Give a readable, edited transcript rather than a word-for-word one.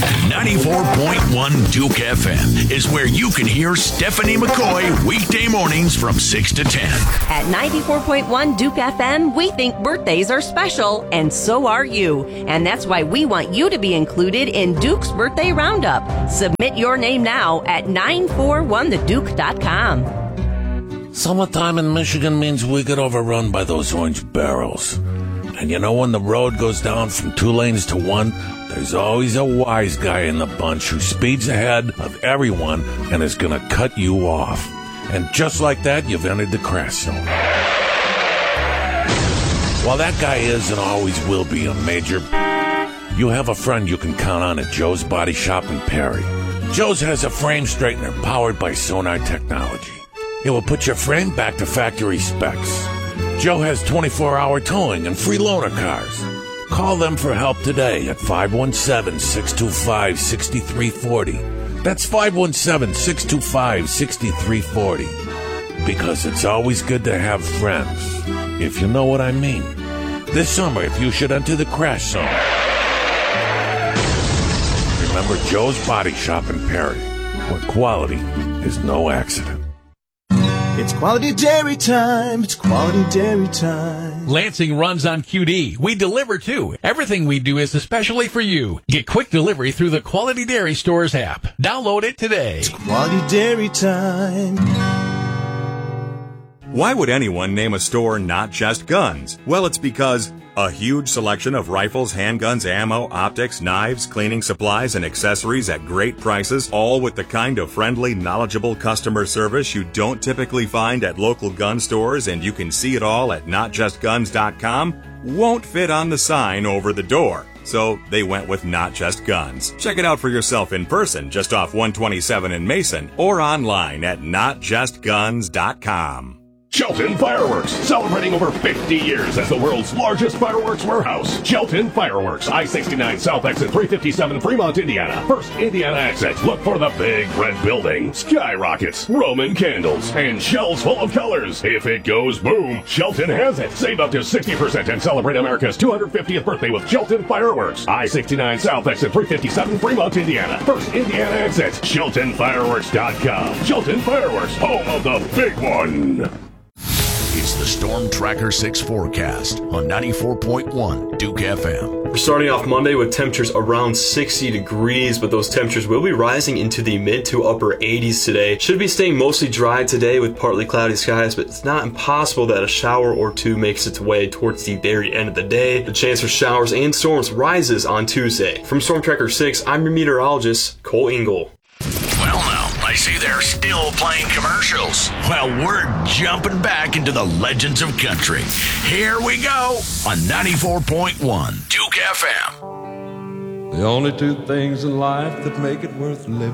94.1 Duke FM is where you can hear Stephanie McCoy weekday mornings from 6 to 10. At 94.1 Duke FM, we think birthdays are special, and so are you. And that's why we want you to be included in Duke's Birthday Roundup. Submit your name now at 941theduke.com. Summertime in Michigan means we get overrun by those orange barrels. And you know when the road goes down from 2 lanes to 1, there's always a wise guy in the bunch who speeds ahead of everyone and is going to cut you off. And just like that, you've entered the crash zone. While that guy is and always will be a major, you have a friend you can count on at Joe's Body Shop in Perry. Joe's has a frame straightener powered by Sonar technology. It will put your frame back to factory specs. Joe has 24-hour towing and free loaner cars. Call them for help today at 517-625-6340. That's 517-625-6340. Because it's always good to have friends, if you know what I mean. This summer, if you should enter the crash zone, remember Joe's Body Shop in Perry, where quality is no accident. It's quality dairy time. It's quality dairy time. Lansing runs on QD. We deliver too. Everything we do is especially for you. Get quick delivery through the Quality Dairy Stores app. Download it today. It's quality dairy time. Why would anyone name a store Not Just Guns? Well, it's because a huge selection of rifles, handguns, ammo, optics, knives, cleaning supplies, and accessories at great prices, all with the kind of friendly, knowledgeable customer service you don't typically find at local gun stores, and you can see it all at NotJustGuns.com, won't fit on the sign over the door. So they went with Not Just Guns. Check it out for yourself in person, just off 127 in Mason, or online at NotJustGuns.com. Shelton Fireworks, celebrating over 50 years as the world's largest fireworks warehouse. Shelton Fireworks, I-69 South Exit 357, Fremont, Indiana. First Indiana exit. Look for the big red building, skyrockets, Roman candles, and shells full of colors. If it goes boom, Shelton has it. Save up to 60% and celebrate America's 250th birthday with Shelton Fireworks. I-69 South Exit 357, Fremont, Indiana. First Indiana exit. SheltonFireworks.com. Shelton Fireworks, home of the big one. It's the Storm Tracker 6 forecast on 94.1 Duke FM. We're starting off Monday with temperatures around 60 degrees, but those temperatures will be rising into the mid to upper 80s today. Should be staying mostly dry today with partly cloudy skies, but it's not impossible that a shower or two makes its way towards the very end of the day. The chance for showers and storms rises on Tuesday. From Storm Tracker 6, I'm your meteorologist, Cole Engel. Well, now, I see they're still playing commercials. Well, we're jumping back into the legends of country. Here we go on 94.1 Duke FM. The only two things in life that make it worth living